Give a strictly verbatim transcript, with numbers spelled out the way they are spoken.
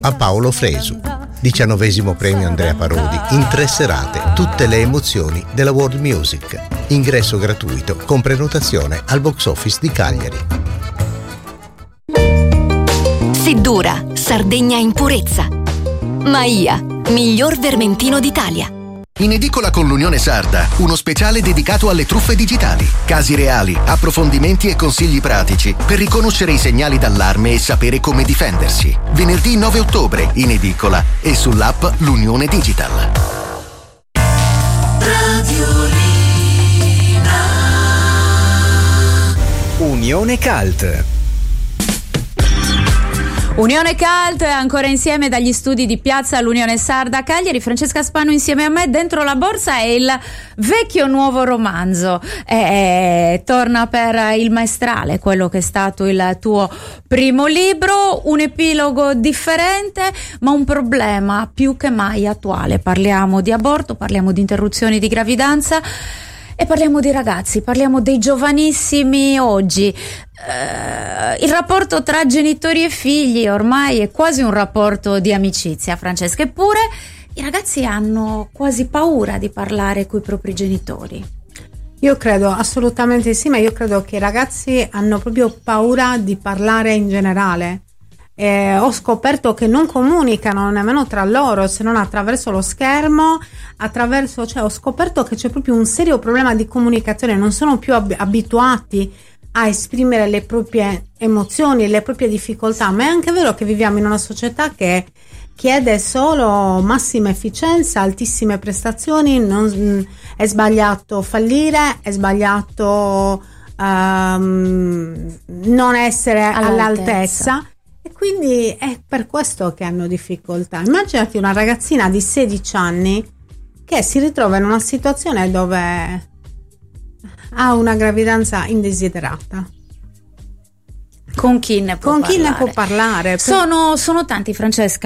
a Paolo Fresu. diciannovesimo premio Andrea Parodi, in tre serate, tutte le emozioni della world music. Ingresso gratuito con prenotazione al box office di Cagliari. Seddura, Sardegna in purezza. Maia, miglior vermentino d'Italia. In edicola con l'Unione Sarda, uno speciale dedicato alle truffe digitali. Casi reali, approfondimenti e consigli pratici per riconoscere i segnali d'allarme e sapere come difendersi. Venerdì nove ottobre, in edicola e sull'app L'Unione Digital. Radiolina. Unione Cult. Unione Cult ancora insieme dagli studi di Piazza l'Unione Sarda Cagliari. Francesca Spano insieme a me. Dentro la borsa è il vecchio nuovo romanzo, eh, torna per il maestrale, quello che è stato il tuo primo libro, un epilogo differente ma un problema più che mai attuale. Parliamo di aborto, parliamo di interruzioni di gravidanza e parliamo di ragazzi, parliamo dei giovanissimi oggi. Eh, il rapporto tra genitori e figli ormai è quasi un rapporto di amicizia, Francesca, eppure i ragazzi hanno quasi paura di parlare coi propri genitori. Io credo assolutamente sì, ma io credo che i ragazzi hanno proprio paura di parlare in generale. Eh, ho scoperto che non comunicano nemmeno tra loro, se non attraverso lo schermo, attraverso, cioè ho scoperto che c'è proprio un serio problema di comunicazione, non sono più ab- abituati a esprimere le proprie emozioni, le proprie difficoltà, ma è anche vero che viviamo in una società che chiede solo massima efficienza, altissime prestazioni, non, è sbagliato fallire, è sbagliato um, non essere all'altezza. all'altezza. E quindi è per questo che hanno difficoltà. Immaginati una ragazzina di sedici anni che si ritrova in una situazione dove ha una gravidanza indesiderata. Con chi ne può Con parlare? chi ne può parlare? Sono, sono tanti, Francesca,